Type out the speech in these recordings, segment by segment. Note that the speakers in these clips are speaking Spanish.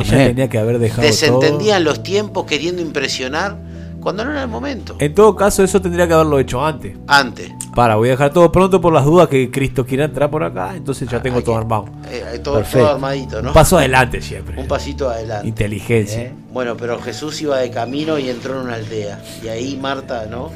Ella tenía que haber dejado desentendían todo. los tiempos queriendo impresionar cuando no era el momento. En todo caso, eso tendría que haberlo hecho antes. Voy a dejar todo pronto por las dudas que Cristo quiera entrar por acá, entonces ya tengo todo armado. Todo armadito, ¿no? Un paso adelante siempre. Un pasito adelante. Inteligencia. Bueno, pero Jesús iba de camino y entró en una aldea. Y ahí Marta, ¿no?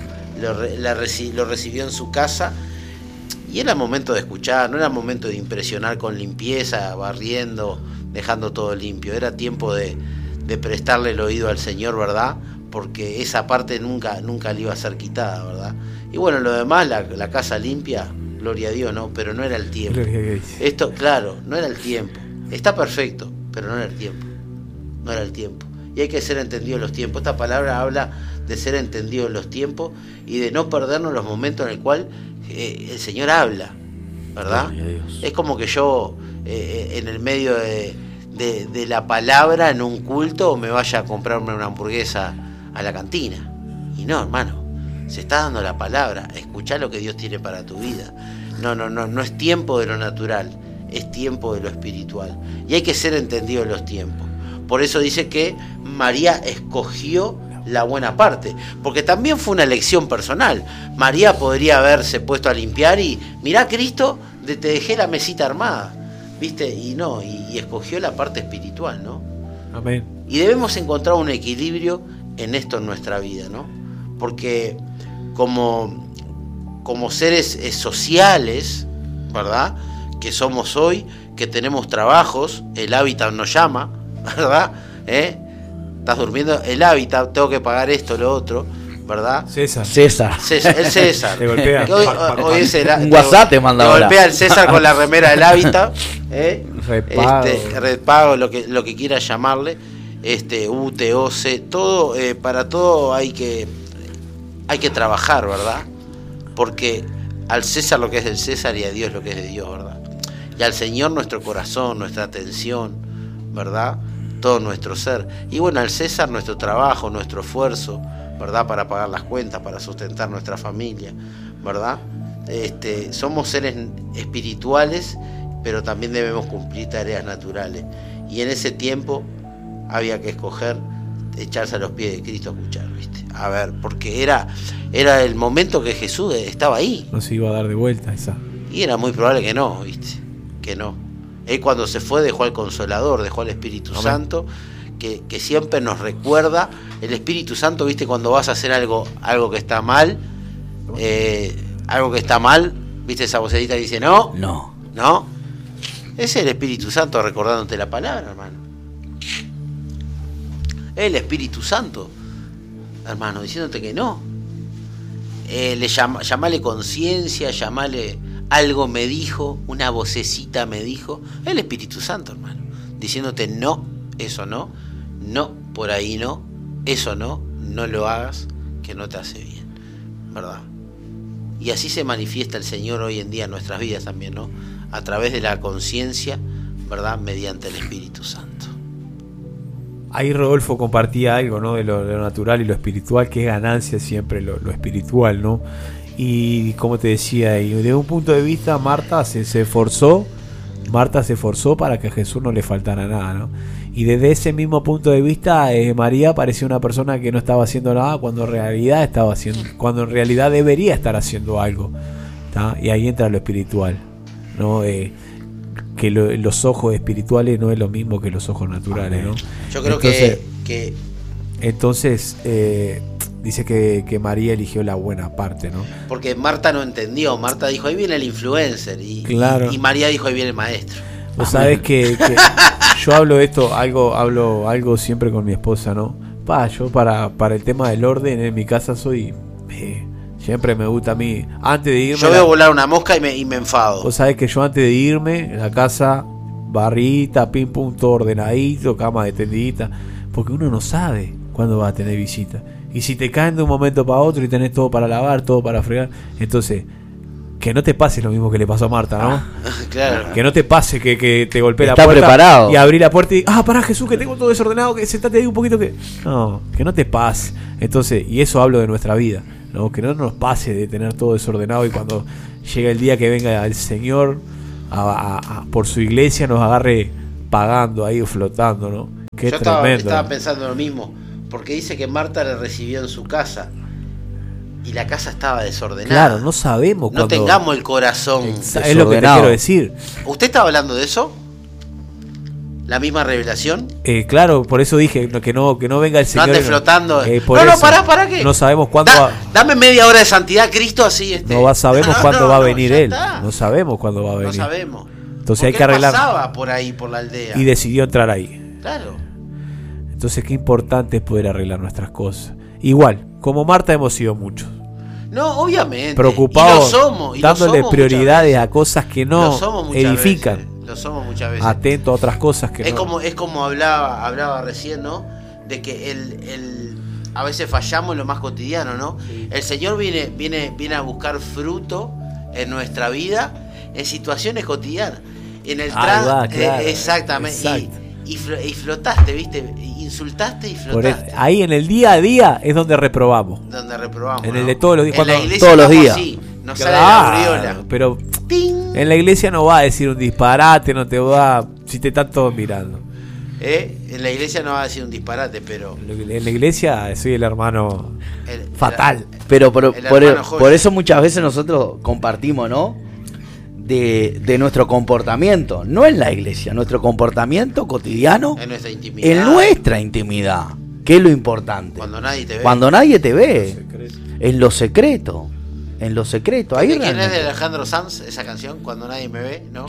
Lo recibió en su casa. Y era momento de escuchar, no era momento de impresionar con limpieza, barriendo, dejando todo limpio. Era tiempo de prestarle el oído al Señor, ¿verdad? Porque esa parte nunca le iba a ser quitada, ¿verdad? Y bueno, lo demás, la casa limpia, gloria a Dios, ¿no? Pero no era el tiempo. Esto, claro, no era el tiempo. Está perfecto, pero no era el tiempo. No era el tiempo. Y hay que ser entendido en los tiempos. Esta palabra habla de ser entendido en los tiempos y de no perdernos los momentos en el cual el Señor habla, ¿verdad? Es como que yo, en el medio de la palabra, en un culto, me vaya a comprarme una hamburguesa a la cantina. Y no, hermano, se está dando la palabra. Escuchá lo que Dios tiene para tu vida. No es tiempo de lo natural, es tiempo de lo espiritual. Y hay que ser entendido en los tiempos. Por eso dice que María escogió la buena parte, porque también fue una elección personal. María podría haberse puesto a limpiar y mirá, Cristo, te dejé la mesita armada, ¿viste? Y no, y escogió la parte espiritual, ¿no? Amén. Y debemos encontrar un equilibrio en esto en nuestra vida, ¿no? Porque como seres sociales, ¿verdad? Que somos hoy, que tenemos trabajos, el hábitat nos llama, ¿verdad? Estás durmiendo, el hábitat, tengo que pagar esto, lo otro, ¿verdad? César. El César. Te golpea. Hoy es un WhatsApp te manda ahora. Golpea el César con la remera del hábitat. Repago. Repago, lo que quieras llamarle. UTOC, todo, para todo hay que trabajar, ¿verdad? Porque al César lo que es del César y a Dios lo que es de Dios, ¿verdad? Y al Señor nuestro corazón, nuestra atención, ¿verdad? Todo nuestro ser. Y bueno, al César nuestro trabajo, nuestro esfuerzo, ¿verdad? Para pagar las cuentas, para sustentar nuestra familia, ¿verdad? Somos seres espirituales, pero también debemos cumplir tareas naturales. Y en ese tiempo había que escoger echarse a los pies de Cristo a escuchar, ¿viste? A ver, porque era el momento que Jesús estaba ahí. No se iba a dar de vuelta esa. Y era muy probable que no, ¿viste? Que no. Él cuando se fue dejó al Consolador, dejó al Espíritu Santo, que siempre nos recuerda. El Espíritu Santo, ¿viste? Cuando vas a hacer algo que está mal, ¿viste? Esa vocecita dice no. Es el Espíritu Santo recordándote la palabra, hermano. El Espíritu Santo, hermano, diciéndote que no. Llamale conciencia, llamale algo me dijo, una vocecita me dijo. El Espíritu Santo, hermano, diciéndote no, eso no, por ahí no, eso no lo hagas, que no te hace bien, ¿verdad? Y así se manifiesta el Señor hoy en día en nuestras vidas también, ¿no? A través de la conciencia, ¿verdad? Mediante el Espíritu Santo. Ahí Rodolfo compartía algo, ¿no? De lo natural y lo espiritual, que es ganancia siempre lo espiritual, ¿no? Y como te decía, y de un punto de vista, Marta se esforzó para que a Jesús no le faltara nada, ¿no? Y desde ese mismo punto de vista, María parecía una persona que no estaba haciendo nada cuando en realidad debería estar haciendo algo, ¿tá? Y ahí entra lo espiritual, ¿no? Que los ojos espirituales no es lo mismo que los ojos naturales, ¿no? Yo creo entonces dice que María eligió la buena parte, ¿no? Porque Marta no entendió. Marta dijo, ahí viene el influencer, y María dijo, ahí viene el maestro. Vos sabés que yo hablo algo siempre con mi esposa, ¿no? Yo para el tema del orden en mi casa soy... siempre me gusta a mí, antes de irme... Yo veo volar una mosca y me enfado. Vos sabés que yo antes de irme, en la casa, barrita, pim pum, todo ordenadito, cama de tendidita, porque uno no sabe cuándo va a tener visita. Y si te caen de un momento para otro y tenés todo para lavar, todo para fregar, entonces... Que no te pase lo mismo que le pasó a Marta, ¿no? Claro. Que no te pase que te golpee la puerta. Está preparado. Y abrí la puerta y... pará, Jesús, que tengo todo desordenado, que sentate ahí un poquito que... No, que no te pase. Entonces, y eso hablo de nuestra vida, ¿no? Que no nos pase de tener todo desordenado y cuando llega el día que venga el Señor por su iglesia nos agarre pagando ahí o flotando, ¿no? Qué Yo tremendo. estaba pensando lo mismo, porque dice que Marta le recibió en su casa y la casa estaba desordenada. Claro, no sabemos No cuándo. tengamos el corazón. Es lo que te desordenado. quiero decir. ¿Usted estaba hablando de eso? ¿La misma revelación? Claro, por eso dije que no venga el No Señor. ande flotando. Por No, eso. pará, ¿qué? No sabemos cuándo va. Dame media hora de santidad, Cristo, así. Sabemos cuándo va a venir ya Él. está. No sabemos cuándo va a venir. No sabemos. Entonces hay Porque que arreglar. él pasaba por ahí, por la aldea. Y decidió entrar ahí. Claro. Entonces qué importante es poder arreglar nuestras cosas. Igual, como Marta hemos sido muchos. No, obviamente. Preocupados, Y lo somos, dándole muchas prioridades veces. a cosas que Lo no somos muchas edifican. veces. Lo somos muchas veces. Atento a otras cosas que Es no. como hablaba recién, ¿no? De que a veces fallamos en lo más cotidiano, ¿no? Sí. El Señor viene a buscar fruto en nuestra vida en situaciones cotidianas. En el Ahí va, claro. exactamente. Exacto. Y flotaste, ¿viste? Insultaste y flotaste. Ahí en el día a día es donde reprobamos. Donde reprobamos. En ¿no? el de todos los días. En la Cuando- iglesia todos los estamos días. así, nos sale la aureola. Pero ¡Ting! en la iglesia no va a decir un disparate, no te va. Si te están todos mirando. En la iglesia no va a decir un disparate, pero. En la iglesia soy el hermano el- fatal. Pero El hermano joya. por eso muchas veces nosotros compartimos, ¿no? De nuestro comportamiento, no en la iglesia, nuestro comportamiento cotidiano, En nuestra intimidad. en nuestra intimidad, que es lo importante. Cuando nadie te ve. Cuando nadie te ve, en lo secreto, ahí ¿De quién es? realmente- ¿De Alejandro Sanz esa canción? Cuando nadie me ve, ¿no?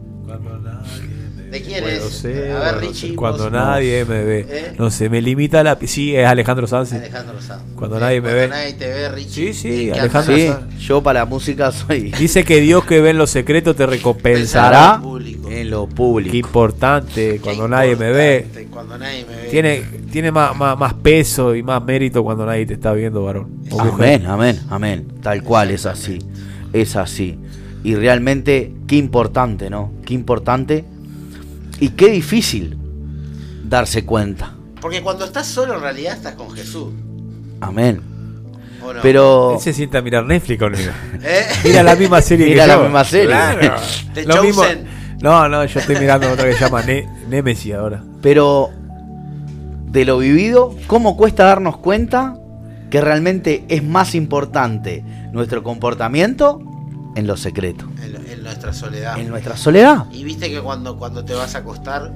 ¿De quién Puedo es? ser, A ver, no sé, Richie. cuando vos- nadie me ve. ¿Eh? No sé, me limita la. Sí, es Alejandro Sanz. Alejandro Sanz. Cuando nadie me Cuando ve. nadie te ve, Richie. Sí, sí, Me encanta. Alejandro Sí, yo para la música soy Dice que Dios que ve en lo secreto te recompensará. pensará público. en lo Qué público. importante, Qué cuando nadie me ve. importante, Cuando nadie me ve. Tiene más peso y más mérito cuando nadie te está viendo, varón. O mujer. Amén, tal cual es así, y realmente qué importante, ¿no? Qué importante y qué difícil darse cuenta, Porque cuando estás solo, en realidad estás con Jesús. amén, ¿O no? pero Él se sienta a mirar Netflix conmigo. ¿Eh? Mira la misma serie Mira que la yo. misma serie. Claro. The Lo mismo- Chosen. No, yo estoy mirando otra que se llama Nemesis ahora. pero de lo vivido, ¿cómo cuesta darnos cuenta que realmente es más importante nuestro comportamiento en lo secreto, En nuestra soledad. en nuestra soledad? Y viste que cuando te vas a acostar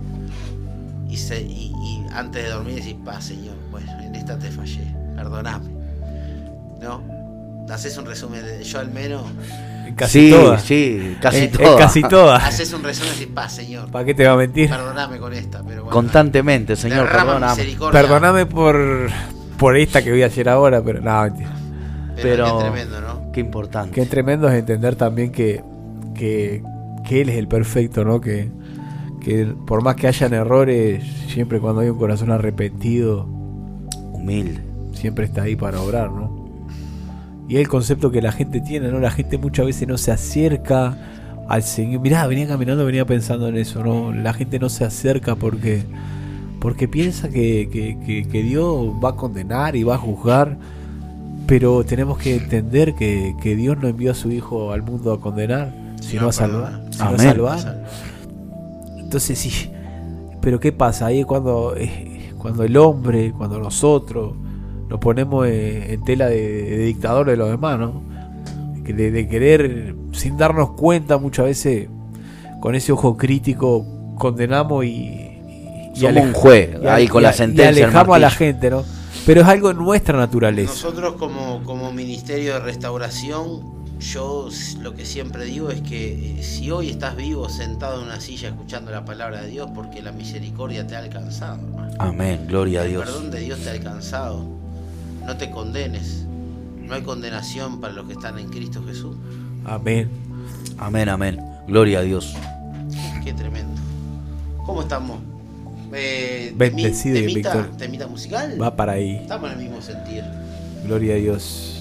y antes de dormir decís, Señor, bueno, en esta te fallé, perdoname. ¿No? Haces un resumen, yo al menos, En casi Sí, todas. sí, casi En todas. casi todas. haces un resumen y decís, Señor, ¿Para qué te va a mentir? perdoname con esta. Pero bueno, Constantemente, Señor, derrama perdóname. misericordia. Perdóname por esta que voy a hacer ahora, pero no, mentira. Pero Pero qué tremendo, ¿no? qué importante. Qué tremendo es entender también que Él es el perfecto, ¿no? Que por más que hayan errores, siempre cuando hay un corazón arrepentido, Humilde. siempre está ahí para obrar, ¿no? Y es el concepto que la gente tiene, ¿no? La gente muchas veces no se acerca al Señor. Mirá, venía caminando, venía pensando en eso, ¿no? La gente no se acerca porque piensa que Dios va a condenar y va a juzgar. Pero tenemos que entender que Dios no envió a su Hijo al mundo a condenar, sino a salvar. Sino a Amén. salvar. Entonces sí, pero ¿qué pasa? Ahí es cuando el hombre, cuando nosotros nos ponemos en tela de dictador de los demás, ¿no? De querer, sin darnos cuenta muchas veces, con ese ojo crítico, condenamos y Somos un juez, ahí con la sentencia. y el alejamos a la martillo. gente, ¿no? Pero es algo en nuestra naturaleza. Nosotros como Ministerio de Restauración, yo lo que siempre digo es que si hoy estás vivo sentado en una silla escuchando la palabra de Dios, porque la misericordia te ha alcanzado, hermano. Amén, gloria a El Dios. perdón de Dios te ha alcanzado. No te condenes. No hay condenación para los que están en Cristo Jesús. Amén. Amén, gloria a Dios. Qué tremendo. ¿Cómo estamos? Bendecido y en victoria. ¿Temita musical? Va para ahí. Estamos en el mismo sentir. Gloria a Dios.